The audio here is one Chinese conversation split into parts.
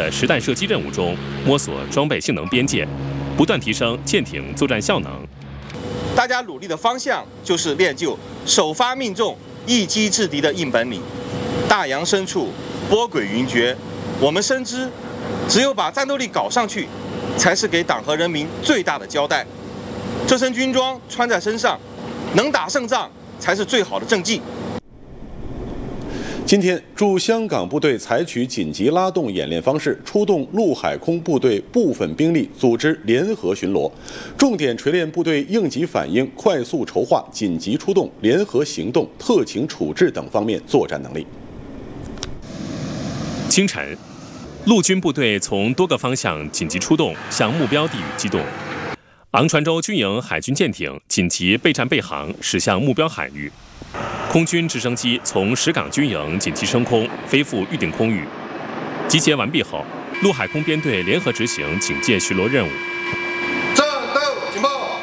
的实弹射击任务中，摸索装备性能边界，不断提升舰艇作战效能。 大家努力的方向就是练就首发命中、一击制敌的硬本领。大洋深处，波诡云谲，我们深知，只有把战斗力搞上去，才是给党和人民最大的交代。这身军装穿在身上，能打胜仗才是最好的政绩。 今天，驻香港部队采取紧急拉动演练方式，出动陆海空部队部分兵力，组织联合巡逻，重点锤炼部队应急反应、快速筹划、紧急出动、联合行动、特情处置等方面作战能力。 清晨，陆军部队从多个方向紧急出动，向目标地域机动。昂船洲军营海军舰艇紧急备战备航，驶向目标海域。空军直升机从石港军营紧急升空，飞赴预定空域。集结完毕后，陆海空编队联合执行警戒巡逻任务。 战斗警报。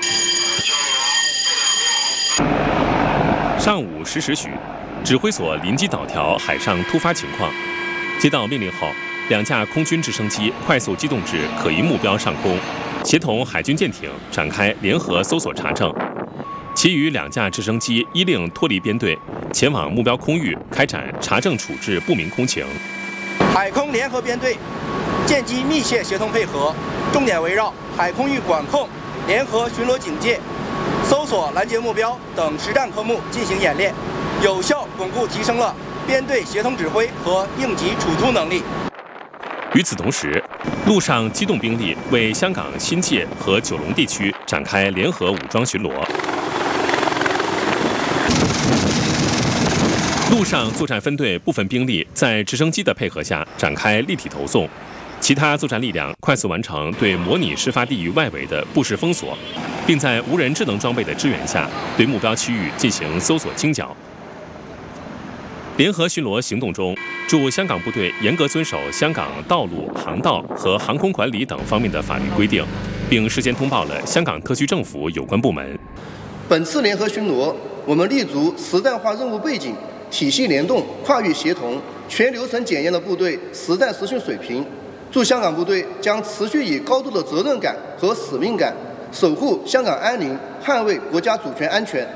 上午10时许，指挥所临机导调海上突发情况，接到命令后，2架空军直升机快速机动至可疑目标上空，协同海军舰艇展开联合搜索查证。其余2架直升机依令脱离编队，前往目标空域开展查证处置不明空情。 海空联合编队舰机密切协同配合，重点围绕海空域管控、联合巡逻警戒、搜索拦截目标等实战科目进行演练，有效巩固提升了编队协同指挥和应急处突能力。 与此同时，陆上机动兵力为香港新界和九龙地区展开联合武装巡逻。陆上作战分队部分兵力在直升机的配合下展开立体投送，其他作战力量快速完成对模拟事发地域外围的布势封锁，并在无人智能装备的支援下对目标区域进行搜索清剿。联合巡逻行动中，驻香港部队严格遵守香港道路、航道和航空管理等方面的法律规定，并事先通报了香港特区政府有关部门。 本次联合巡逻，我们立足实战化任务背景，体系联动、跨域协同、全流程检验的部队实战实训水平，驻香港部队将持续以高度的责任感和使命感，守护香港安宁，捍卫国家主权安全。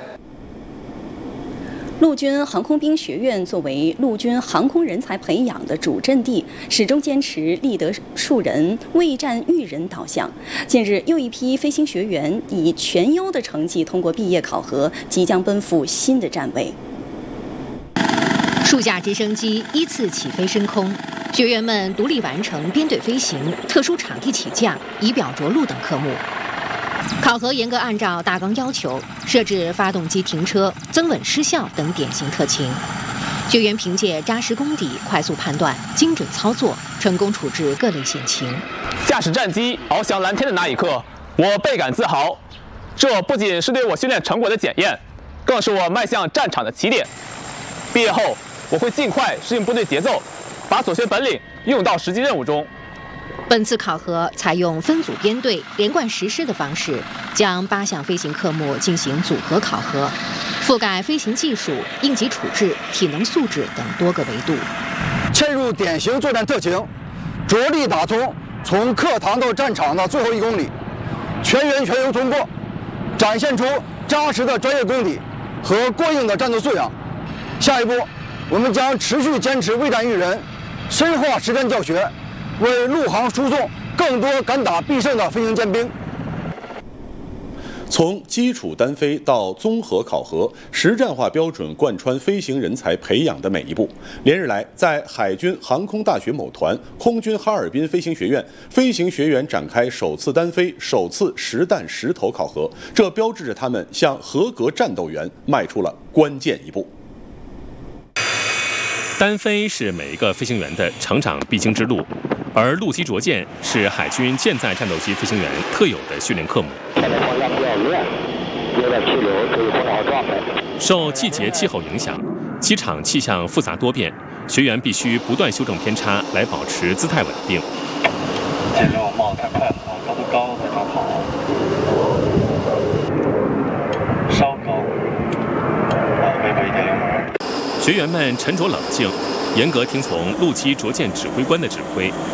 陆军航空兵学院作为陆军航空人才培养的主阵地，始终坚持立德树人、为战育人导向。近日，又一批飞行学员以全优的成绩通过毕业考核，即将奔赴新的站位。 数架直升机依次起飞升空，学员们独立完成编队飞行、特殊场地起降、仪表着陆等科目。考核严格按照大纲要求设置发动机停车、增稳失效等典型特情。学员凭借扎实功底、快速判断、精准操作，成功处置各类险情。 驾驶战机翱翔蓝天的那一刻，我倍感自豪。这不仅是对我训练成果的检验，更是我迈向战场的起点。毕业后，我会尽快适应部队节奏，把所学本领应用到实际任务中。 本次考核采用分组编队、连贯实施的方式，将8项飞行科目进行组合考核，覆盖飞行技术、应急处置、体能素质等多个维度。 嵌入典型作战特情，着力打通从课堂到战场的最后1公里，全员全优通过，展现出扎实的专业功底和过硬的战斗素养。下一步，我们将持续坚持为战育人，深化实战教学，为陆航输送更多敢打必胜的飞行尖兵。 从基础单飞到综合考核，实战化标准贯穿飞行人才培养的每一步。连日来，在海军航空大学某团、空军哈尔滨飞行学院，飞行学员展开首次单飞、首次实弹实投考核，这标志着他们向合格战斗员迈出了关键一步。 单飞是每一个飞行员的成长必经之路，而陆基着舰是海军舰载战斗机飞行员特有的训练科目。受季节气候影响，机场气象复杂多变，学员必须不断修正偏差来保持姿态稳定。 减肉冒太快了，高度高再刚好，稍高，微微一点油门。 学员们沉着冷静，严格听从陆基着舰指挥官的指挥，